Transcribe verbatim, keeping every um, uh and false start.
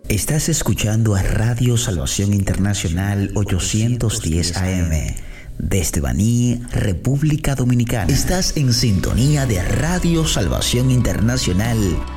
Estás escuchando a Radio Salvación Internacional ochocientos diez A M desde Baní, República Dominicana. Estás en sintonía de Radio Salvación Internacional